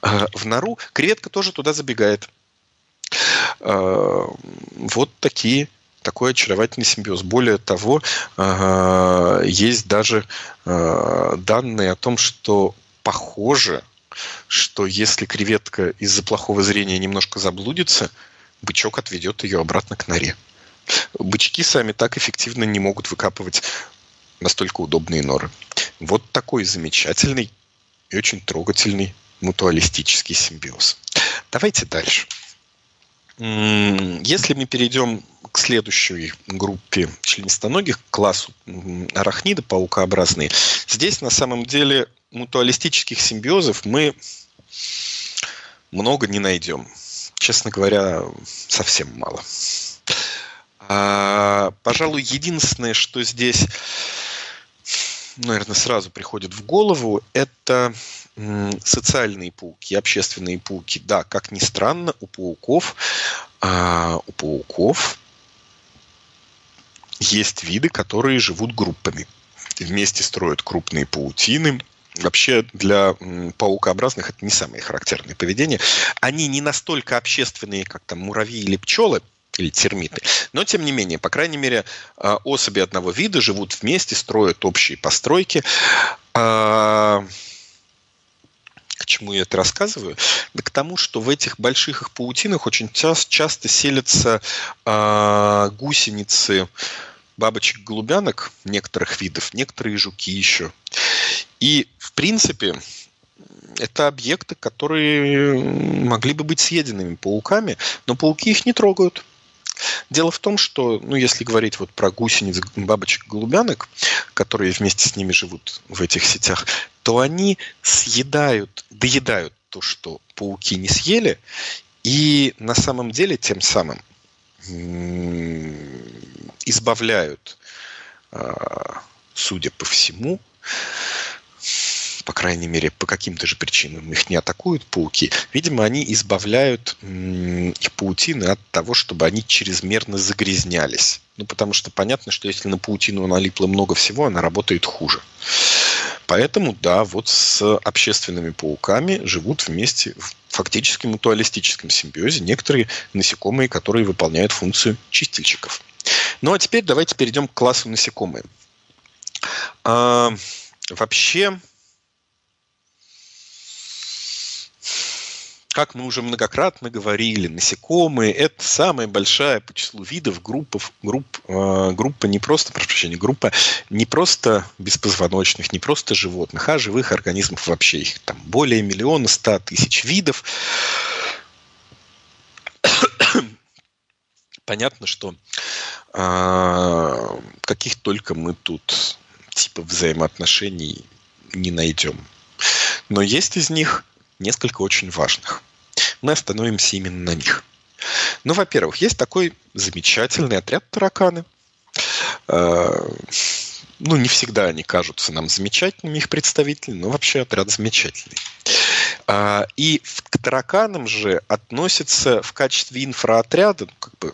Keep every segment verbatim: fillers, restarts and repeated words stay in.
в нору, креветка тоже туда забегает. Вот такие, такой очаровательный симбиоз. Более того, есть даже данные о том, что похоже, что если креветка из-за плохого зрения немножко заблудится, бычок отведет ее обратно к норе. Бычки сами так эффективно не могут выкапывать настолько удобные норы. Вот такой замечательный и очень трогательный мутуалистический симбиоз. Давайте дальше. Если мы перейдем к следующей группе членистоногих, к классу арахниды, паукообразные, здесь на самом деле мутуалистических симбиозов мы много не найдем. Честно говоря, совсем мало. А, пожалуй, единственное, что здесь, наверное, сразу приходит в голову, это социальные пауки, общественные пауки. Да, как ни странно, у пауков, а, у пауков есть виды, которые живут группами. Вместе строят крупные паутины. Вообще для паукообразных это не самое характерное поведение. Они не настолько общественные, как там муравьи или пчелы, или термиты. Но, тем не менее, по крайней мере, особи одного вида живут вместе, строят общие постройки. К чему я это рассказываю? Да к тому, что в этих больших их паутинах очень часто селятся гусеницы бабочек-голубянок некоторых видов, некоторые жуки еще. И, в принципе, это объекты, которые могли бы быть съеденными пауками, но пауки их не трогают. Дело в том, что, ну, если говорить вот про гусениц, бабочек-голубянок, которые вместе с ними живут в этих сетях, то они съедают, доедают то, что пауки не съели, и на самом деле тем самым избавляют, судя по всему, по крайней мере, по каким-то же причинам их не атакуют пауки, видимо, они избавляют их паутины от того, чтобы они чрезмерно загрязнялись. Ну, потому что понятно, что если на паутину налипло много всего, она работает хуже. Поэтому, да, вот с общественными пауками живут вместе в фактически мутуалистическом симбиозе некоторые насекомые, которые выполняют функцию чистильщиков. Ну, а теперь давайте перейдем к классу насекомые. А, вообще... Как мы уже многократно говорили, насекомые – это самая большая по числу видов группа, групп, э, группа не просто, прошу прощения, группа не просто беспозвоночных, не просто животных, а живых организмов вообще. Их там более миллиона ста тысяч видов. Понятно, что э, каких только мы тут типов взаимоотношений не найдем. Но есть из них несколько очень важных. Мы остановимся именно на них. Ну, во-первых, есть такой замечательный отряд тараканы. Ну, не всегда они кажутся нам замечательными, их представители, но вообще отряд замечательный. И к тараканам же относятся в качестве инфроотряда, ну, как бы,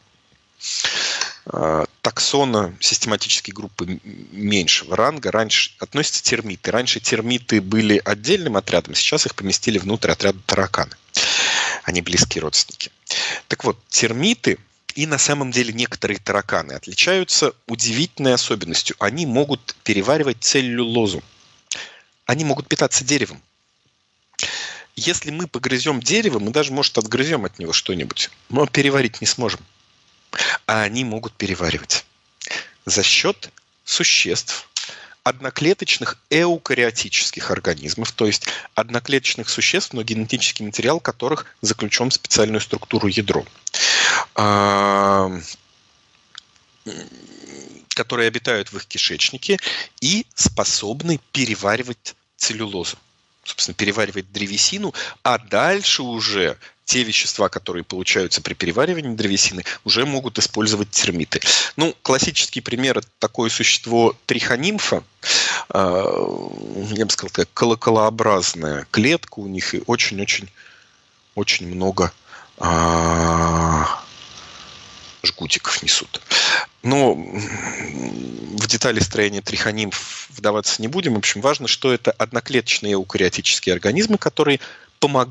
таксона систематической группы меньшего ранга раньше относятся термиты. Раньше термиты были отдельным отрядом, сейчас их поместили внутрь отряда тараканы. Они близкие родственники. Так вот, термиты и на самом деле некоторые тараканы отличаются удивительной особенностью. Они могут переваривать целлюлозу. Они могут питаться деревом. Если мы погрызем дерево, мы даже, может, отгрызем от него что-нибудь, но переварить не сможем. А они могут переваривать за счет существ, одноклеточных эукариотических организмов, то есть одноклеточных существ, но генетический материал которых заключен в специальную структуру ядро, которые обитают в их кишечнике и способны переваривать целлюлозу. Собственно, переваривать древесину, а дальше уже те вещества, которые получаются при переваривании древесины, уже могут использовать термиты. Ну, классический пример – это такое существо трихонимфа. Я бы сказал, такая колоколообразная клетка у них, и очень-очень очень много жгутиков несут. Но в детали строения трихонимф вдаваться не будем. В общем, важно, что это одноклеточные эукариотические организмы, которые помогают